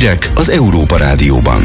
Hírek az Európa Rádióban.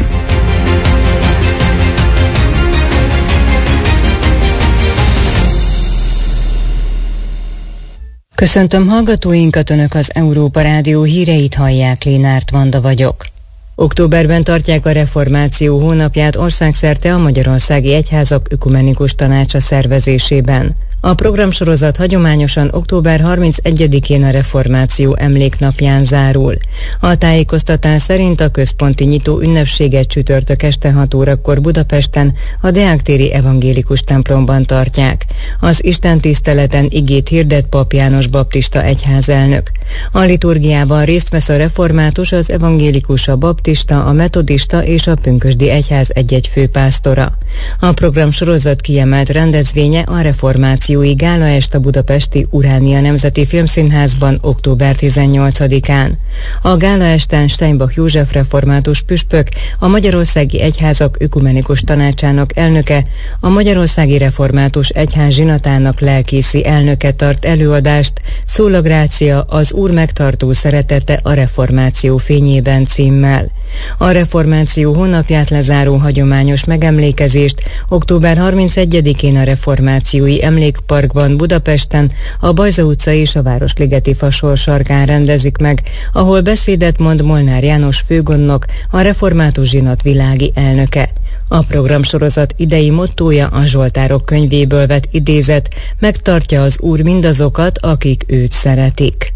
Köszöntöm hallgatóinkat, Önök az Európa Rádió híreit hallják, Lénárt Vanda vagyok. Októberben tartják a Reformáció hónapját országszerte a Magyarországi Egyházak Ökumenikus Tanácsa szervezésében. A programsorozat hagyományosan október 31-én a Reformáció emléknapján zárul. A tájékoztatás szerint a központi nyitó ünnepséget csütörtök este 6 órakor Budapesten a Deák-téri evangélikus templomban tartják. Az istentiszteleten igét hirdet Pap János baptista egyházelnök. A liturgiában részt vesz a református, az evangélikus, a baptista, a metodista és a pünkösdi egyház egy-egy főpásztora. A programsorozat kiemelt rendezvénye a reformációi gálaest a budapesti Uránia Nemzeti Filmszínházban október 18-án. A gálaesten Steinbach József református püspök, a Magyarországi Egyházak Ökumenikus Tanácsának elnöke, a Magyarországi Református Egyház zsinatának lelkészi elnöke tart előadást, Szóla Grácia, az Úr megtartó szeretete a reformáció fényében címmel. A reformáció hónapját lezáró hagyományos megemlékezést október 31-én a Reformációi Emlékparkban Budapesten, a Bajza utca és a Városligeti Fasor sarkán rendezik meg, ahol beszédet mond Molnár János főgondnok, a református zsinat világi elnöke. A programsorozat idei mottója a Zsoltárok könyvéből vett idézet: megtartja az Úr mindazokat, akik őt szeretik.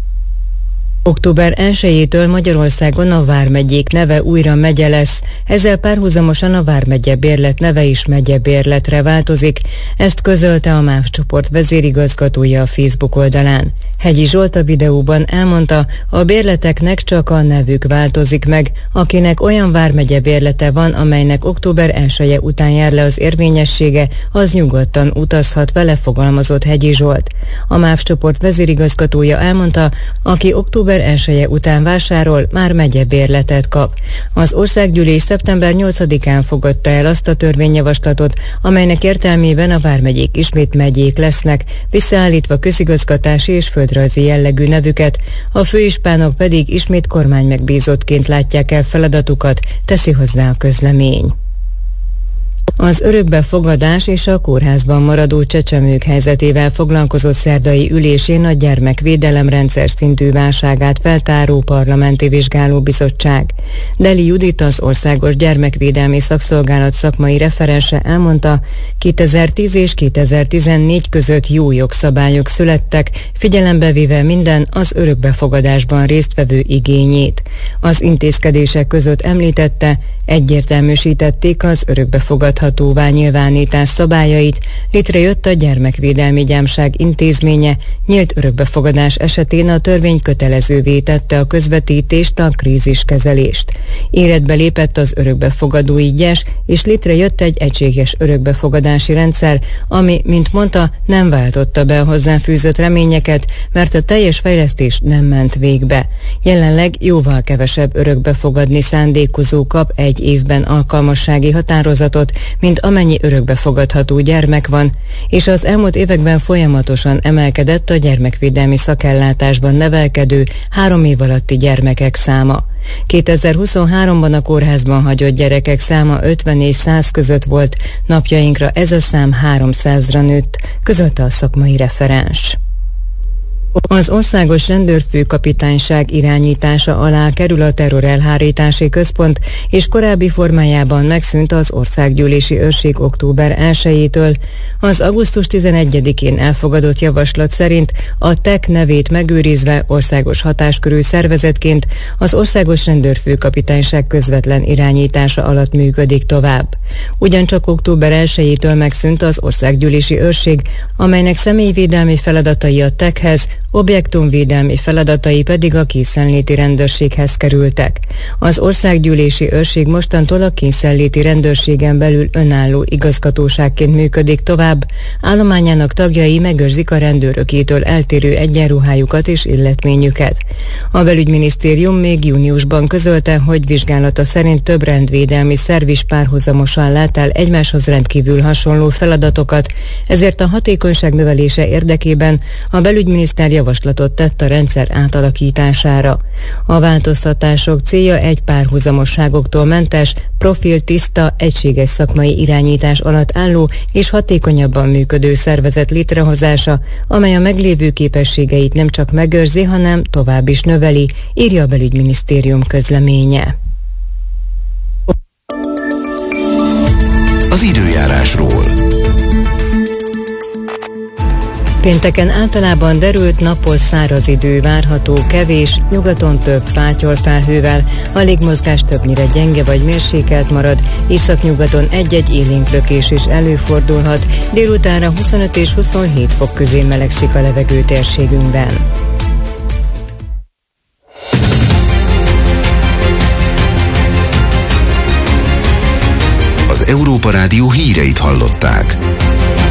Október 1-től Magyarországon a vármegyék neve újra megye lesz, ezzel párhuzamosan a vármegye bérlet neve is megyebérletre változik, ezt közölte a MÁV csoport vezérigazgatója a Facebook oldalán. Hegyi Zsolt a videóban elmondta, a bérleteknek csak a nevük változik meg, akinek olyan vármegye bérlete van, amelynek október 1-e után jár le az érvényessége, az nyugodtan utazhat vele, fogalmazott Hegyi Zsolt. A MÁV csoport vezérigazgatója elmondta, aki október 1-e után vásárol, már megyebérletet kap. Az országgyűlés szeptember 8-án fogadta el azt a törvényjavaslatot, amelynek értelmében a vármegyék ismét megyék lesznek, visszaállítva közigazgatási és földrajzi jellegű nevüket, a főispánok pedig ismét kormánymegbízottként látják el feladatukat, teszi hozzá a közlemény. Az örökbefogadás és a kórházban maradó csecsemők helyzetével foglalkozott szerdai ülésén a gyermekvédelem rendszer szintű válságát feltáró parlamenti vizsgálóbizottság. Deli Judit, az Országos Gyermekvédelmi Szakszolgálat szakmai referense elmondta, 2010 és 2014 között jó jogszabályok születtek, figyelembe véve minden az örökbefogadásban résztvevő igényét. Az intézkedések között említette, egyértelműsítették az örökbefogadhatóvá nyilvánítás szabályait, létrejött a Gyermekvédelmi Gyámság Intézménye, nyílt örökbefogadás esetén a törvény kötelezővé tette a közvetítést, a kríziskezelést. Életbe lépett az örökbefogadói gyes, és létrejött egy egységes örökbefogadási rendszer, ami, mint mondta, nem váltotta be a hozzáfűzött reményeket, mert a teljes fejlesztés nem ment végbe. Jelenleg jóval kevesebb örökbefogadni szándékozó kap egy évben alkalmassági határozatot, mint amennyi örökbefogadható gyermek van, és az elmúlt években folyamatosan emelkedett a gyermekvédelmi szakellátásban nevelkedő 3 év alatti gyermekek száma. 2023-ban a kórházban hagyott gyerekek száma 50 és 100 között volt, napjainkra ez a szám 300-ra nőtt, közölte a szakmai referens. Az Országos Rendőrfőkapitányság irányítása alá kerül a Terrorelhárítási Központ, és korábbi formájában megszűnt az Országgyűlési Őrség október 1-től. Az augusztus 11-én elfogadott javaslat szerint a TEK nevét megőrizve országos hatáskörű szervezetként az Országos Rendőrfőkapitányság közvetlen irányítása alatt működik tovább. Ugyancsak október 1-től megszűnt az Országgyűlési Őrség, amelynek személyvédelmi feladatai a TEK-hez, objektumvédelmi feladatai pedig a készenléti rendőrséghez kerültek. Az Országgyűlési Őrség mostantól a készenléti rendőrségen belül önálló igazgatóságként működik tovább, állományának tagjai megőrzik a rendőrökétől eltérő egyenruhájukat és illetményüket. A belügyminisztérium még júniusban közölte, hogy vizsgálata szerint több rendvédelmi szerv is párhuzamosan lát el egymáshoz rendkívül hasonló feladatokat, ezért a hatékonyság növelése érdekében a belügyminiszter javaslatot tett a rendszer átalakítására. A változtatások célja egy párhuzamosságoktól mentes, profiltiszta, egységes szakmai irányítás alatt álló és hatékonyabban működő szervezet létrehozása, amely a meglévő képességeit nem csak megőrzi, hanem tovább is növeli, írja a belügyminisztérium közleménye. Az időjárásról. Pénteken általában derült, napos, száraz idő várható, kevés, nyugaton több fátyol felhővel, a légmozgás többnyire gyenge vagy mérsékelt marad, északnyugaton egy-egy élénk lökés is előfordulhat, délutánra 25 és 27 fok közé melegszik a levegő térségünkben. Az Európa Rádió híreit hallották.